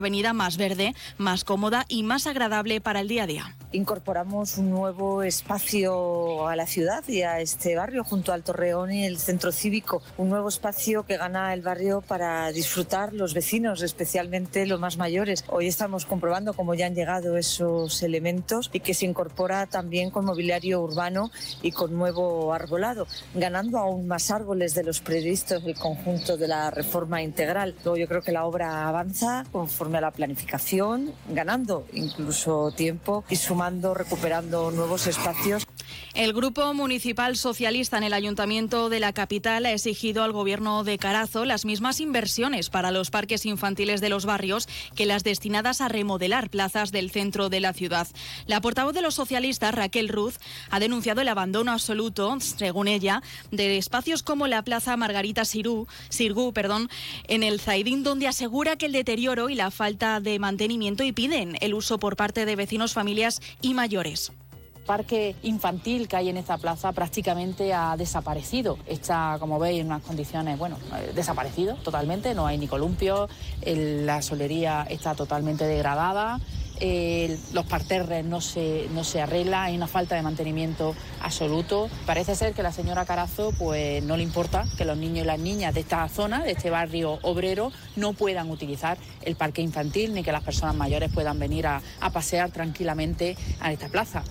avenida más verde, más cómoda y más agradable para el día a día. Incorporamos un nuevo espacio a la ciudad y a este barrio junto al Torreón y el centro cívico, un nuevo espacio que gana el barrio para disfrutar los vecinos, especialmente los más mayores. Hoy estamos comprobando cómo ya han llegado esos elementos y que se incorpora también con mobiliario urbano y con nuevo arbolado, ganando aún más árboles de los previstos del conjunto de la reforma integral. Luego yo creo que la obra avanza conforme a la planificación, ganando incluso tiempo y sumando, recuperando nuevos espacios. El Grupo Municipal Socialista en el Ayuntamiento de la capital ha exigido al Gobierno de Carazo las mismas inversiones para los parques infantiles de los barrios que las destinadas a remodelar plazas del centro de la ciudad. La portavoz de los socialistas, Raquel Ruz, ha denunciado el abandono absoluto, según ella, de espacios como la Plaza Margarita Sirgu, en el Zaidín, donde asegura que el deterioro y la falta de mantenimiento impiden el uso por parte de vecinos, familias y mayores. Parque infantil que hay en esta plaza prácticamente ha desaparecido. Está, como veis, en unas condiciones, desaparecido totalmente. No hay ni columpios, la solería está totalmente degradada, los parterres no se arreglan, hay una falta de mantenimiento absoluto. Parece ser que la señora Carazo pues no le importa que los niños y las niñas de esta zona, de este barrio obrero, no puedan utilizar el parque infantil ni que las personas mayores puedan venir a pasear tranquilamente a esta plaza.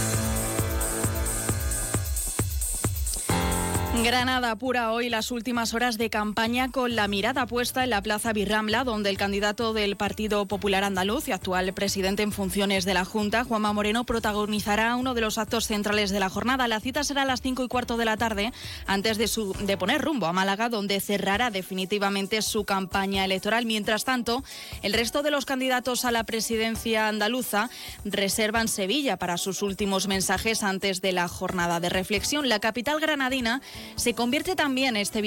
Granada apura hoy las últimas horas de campaña con la mirada puesta en la Plaza Birrambla, donde el candidato del Partido Popular Andaluz y actual presidente en funciones de la Junta, Juanma Moreno, protagonizará uno de los actos centrales de la jornada. La cita será a las 5:15 de la tarde, antes de poner rumbo a Málaga, donde cerrará definitivamente su campaña electoral. Mientras tanto, el resto de los candidatos a la presidencia andaluza reservan Sevilla para sus últimos mensajes antes de la jornada de reflexión. La capital granadina se convierte también este